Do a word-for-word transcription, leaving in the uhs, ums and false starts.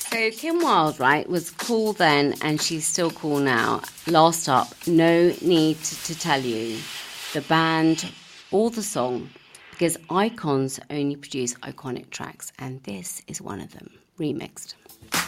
So Kim Wilde, right, was cool then and she's still cool now. Last up, no need to, to tell you the band or the song, because icons only produce iconic tracks, and this is one of them, remixed.